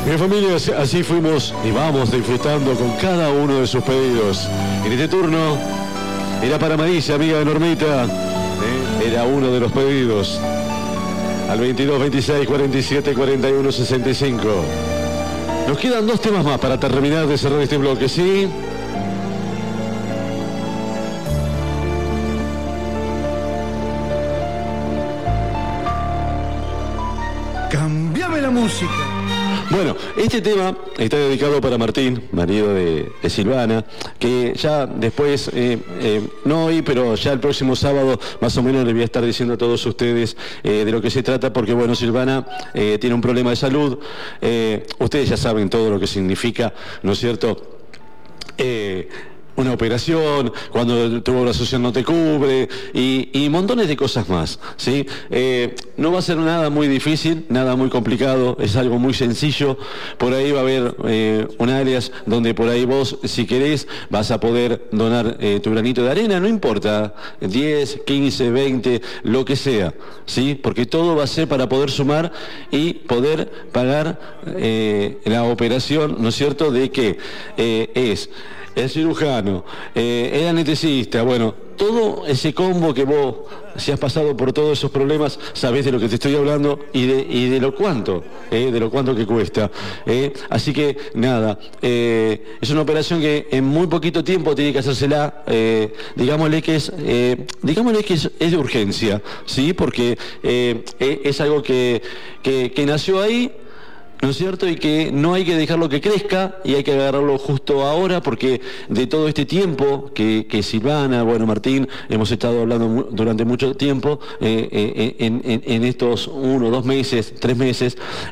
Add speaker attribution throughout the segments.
Speaker 1: Bien, familia, así fuimos y vamos disfrutando con cada uno de sus pedidos. En este turno era para Marisa, amiga de Normita. Era uno de los pedidos. Al 22 26 47 41 65. Nos quedan 2 temas más para terminar de cerrar este bloque, ¿sí?
Speaker 2: Cambiame la música.
Speaker 1: Bueno, este tema está dedicado para Martín, marido de Silvana, que ya después, no hoy, pero ya el próximo sábado, más o menos les voy a estar diciendo a todos ustedes de lo que se trata, porque bueno, Silvana tiene un problema de salud, ustedes ya saben todo lo que significa, ¿no es cierto?, una operación, cuando tu obra social no te cubre y montones de cosas más, ¿sí? No va a ser nada muy difícil, nada muy complicado, es algo muy sencillo. Por ahí va a haber un alias donde por ahí vos, si querés, vas a poder donar tu granito de arena, no importa, 10, 15, 20, lo que sea, ¿sí? Porque todo va a ser para poder sumar y poder pagar la operación, ¿no es cierto?, de que es el cirujano, el anestesista, bueno, todo ese combo que vos, si has pasado por todos esos problemas, sabés de lo que te estoy hablando y de lo cuánto que cuesta. Así que, nada, es una operación que en muy poquito tiempo tiene que hacérsela, digámosle que es de urgencia, ¿sí? Porque es algo que nació ahí, ¿no es cierto? Y que no hay que dejarlo que crezca y hay que agarrarlo justo ahora, porque de todo este tiempo que Silvana, bueno, Martín, hemos estado hablando durante mucho tiempo, en estos 1, 2 meses, 3 meses,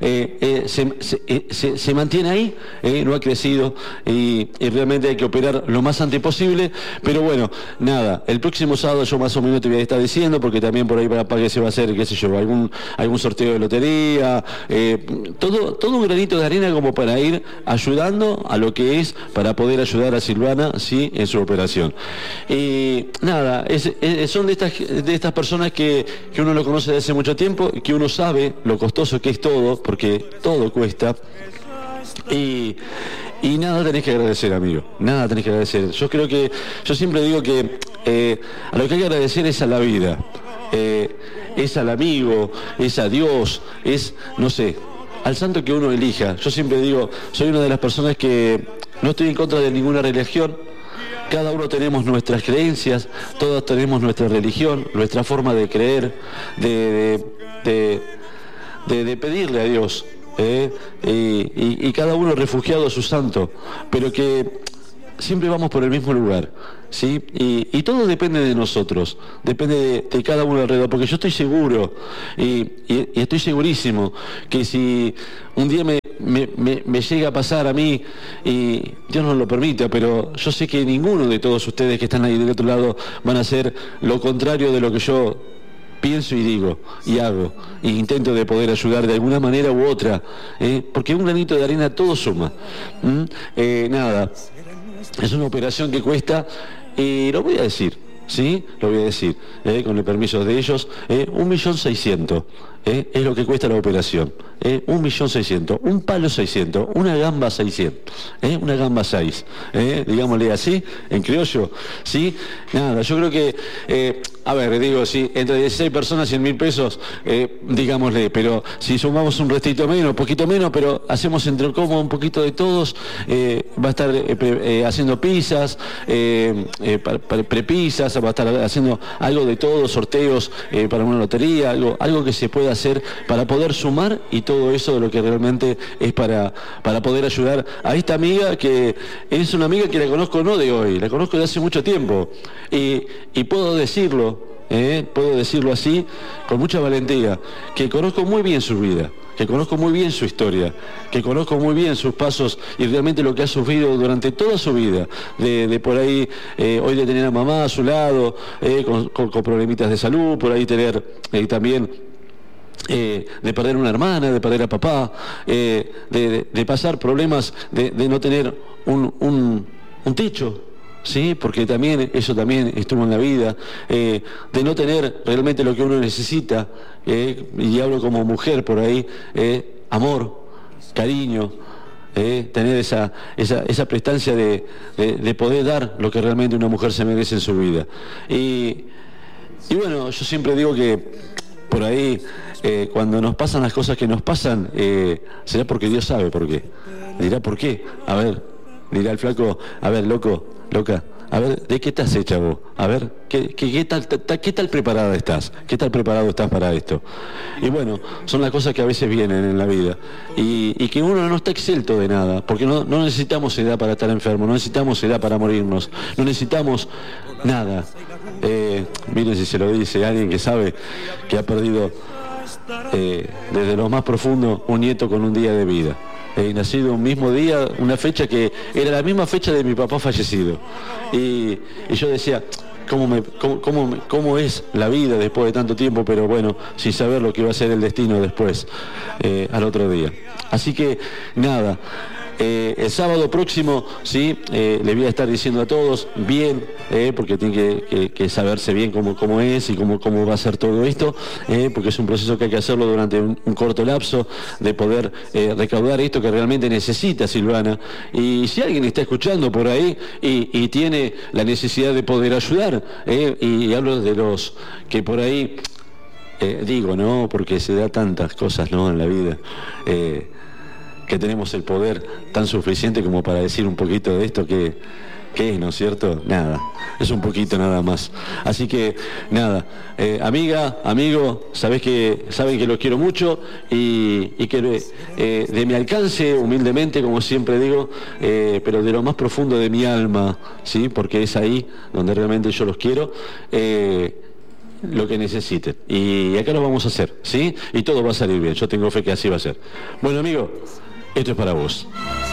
Speaker 1: se mantiene ahí, no ha crecido y realmente hay que operar lo más antes posible, pero bueno, nada, el próximo sábado yo más o menos te voy a estar diciendo, porque también por ahí para que se va a hacer, qué sé yo, algún sorteo de lotería, todo un granito de arena como para ir ayudando a lo que es, para poder ayudar a Silvana, sí, en su operación. Y nada, son de estas personas que uno lo conoce desde hace mucho tiempo, que uno sabe lo costoso que es todo, porque todo cuesta. Y nada tenés que agradecer, amigo, nada tenés que agradecer. Yo siempre digo que a lo que hay que agradecer es a la vida, es al amigo, es a Dios, es, no sé, al santo que uno elija. Yo siempre digo, soy una de las personas que no estoy en contra de ninguna religión. Cada uno tenemos nuestras creencias, todos tenemos nuestra religión, nuestra forma de creer, de pedirle a Dios, y cada uno refugiado a su santo, pero que siempre vamos por el mismo lugar, ¿sí? Y todo depende de nosotros, depende de cada uno alrededor, porque yo estoy seguro y estoy segurísimo que si un día me llega a pasar a mí, y Dios no lo permita, pero yo sé que ninguno de todos ustedes que están ahí del otro lado van a hacer lo contrario de lo que yo pienso y digo y hago, e intento de poder ayudar de alguna manera u otra, porque un granito de arena todo suma. Nada, es una operación que cuesta, y lo voy a decir, ¿sí? Lo voy a decir, con el permiso de ellos, 1.600.000, es lo que cuesta la operación, 1.600.000, un palo 600, una gamba 600, una gamba 6, digámosle así, en criollo, ¿sí? Nada, yo creo que, a ver, digo, si entre 16 personas 100.000 pesos, digámosle, pero si sumamos un restito menos, poquito menos, pero hacemos entre como un poquito de todos, va a estar haciendo pizzas, prepizzas, va a estar haciendo algo de todo, sorteos para una lotería, algo que se pueda hacer para poder sumar, y todo eso de lo que realmente es para poder ayudar a esta amiga, que es una amiga que la conozco no de hoy, la conozco de hace mucho tiempo, y puedo decirlo así con mucha valentía, que conozco muy bien su vida, que conozco muy bien su historia, que conozco muy bien sus pasos y realmente lo que ha sufrido durante toda su vida, de por ahí, hoy de tener a mamá a su lado, con problemitas de salud, por ahí tener también, de perder una hermana, de perder a papá, de pasar problemas, de no tener un techo, ¿sí? Porque también eso también estuvo en la vida, de no tener realmente lo que uno necesita, y hablo como mujer por ahí, amor, cariño, tener esa prestancia de poder dar lo que realmente una mujer se merece en su vida. Y bueno, yo siempre digo que por ahí, cuando nos pasan las cosas que nos pasan, será porque Dios sabe por qué. Dirá, ¿por qué? A ver, dirá el flaco, a ver, loco, loca, a ver, ¿de qué estás hecha vos? A ver, ¿qué tal preparada estás? ¿Qué tal preparado estás para esto? Y bueno, son las cosas que a veces vienen en la vida. Y que uno no está exento de nada, porque no necesitamos edad para estar enfermo, no necesitamos edad para morirnos, no necesitamos nada. Miren si se lo dice alguien que sabe que ha perdido desde lo más profundo un nieto con un día de vida. Nacido un mismo día, una fecha que era la misma fecha de mi papá fallecido. Y yo decía, ¿cómo es la vida después de tanto tiempo? Pero bueno, sin saber lo que iba a ser el destino después, al otro día. Así que nada, el sábado próximo, ¿sí? Le voy a estar diciendo a todos bien, porque tiene que saberse bien cómo es y cómo va a ser todo esto, porque es un proceso que hay que hacerlo durante un corto lapso, de poder recaudar esto que realmente necesita Silvana. Y si alguien está escuchando por ahí y tiene la necesidad de poder ayudar, y hablo de los que por ahí, digo, ¿no? Porque se da tantas cosas, ¿no? En la vida, que tenemos el poder tan suficiente como para decir un poquito de esto que es, ¿no es cierto? Nada, es un poquito nada más. Así que nada, amiga, amigo, saben que los quiero mucho y que de mi alcance, humildemente, como siempre digo, pero de lo más profundo de mi alma, ¿sí? Porque es ahí donde realmente yo los quiero, lo que necesiten. Y acá lo vamos a hacer, ¿sí? Y todo va a salir bien, yo tengo fe que así va a ser. Bueno, amigo, esto es para vos.